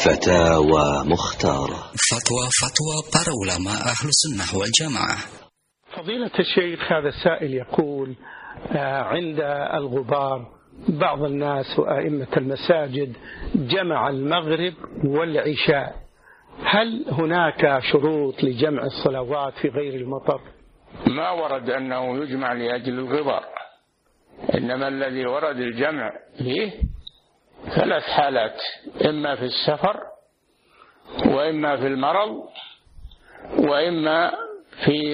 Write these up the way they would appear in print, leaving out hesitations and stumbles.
فتاوى مختارة. فتوى para ulama أهل السنة والجماعة. فضيلة الشيخ، هذا السائل يقول عند الغبار بعض الناس وأئمة المساجد جمع المغرب والعشاء، هل هناك شروط لجمع الصلوات في غير المطر؟ ما ورد أنه يجمع لأجل الغبار، إنما الذي ورد الجمع فيه 3 حالات: إما في السفر، وإما في المرض، وإما في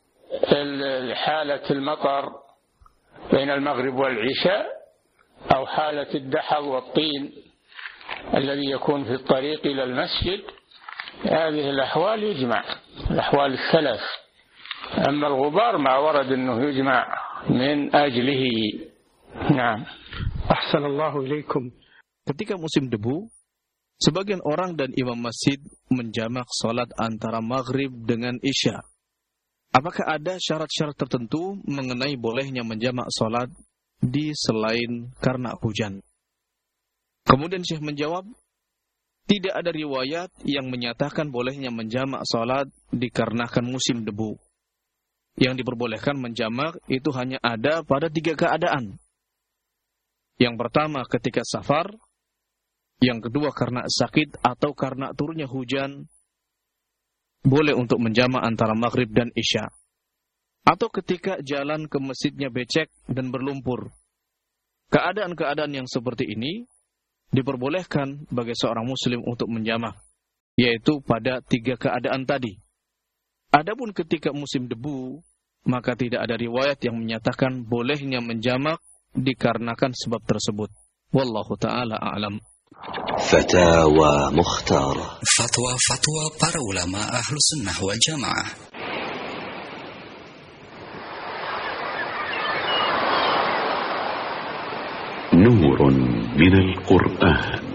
حالة المطر بين المغرب والعشاء، أو حالة الدحض والطين الذي يكون في الطريق إلى المسجد. هذه الأحوال يجمع، الأحوال 3. أما الغبار ما ورد أنه يجمع من أجله. نعم. أحسن الله إليكم. Ketika musim debu, sebagian orang dan imam masjid menjamak salat antara maghrib dengan isya. Apakah ada syarat-syarat tertentu mengenai bolehnya menjamak salat di selain karena hujan? Kemudian Syekh menjawab, tidak ada riwayat yang menyatakan bolehnya menjamak salat dikarenakan musim debu. Yang diperbolehkan menjamak itu hanya ada pada 3 keadaan. Yang pertama ketika safar, yang kedua karena sakit atau karena turunnya hujan, boleh untuk menjamak antara maghrib dan isya. Atau ketika jalan ke masjidnya becek dan berlumpur. Keadaan-keadaan yang seperti ini diperbolehkan bagi seorang muslim untuk menjamak, yaitu pada 3 keadaan tadi. Adapun ketika musim debu, maka tidak ada riwayat yang menyatakan bolehnya menjamak dikarenakan sebab tersebut. Wallahu ta'ala a'lam. فتاوى مختارة. Fatwa para ulama ahlu sunnah wal jamaah. نور من القرآن.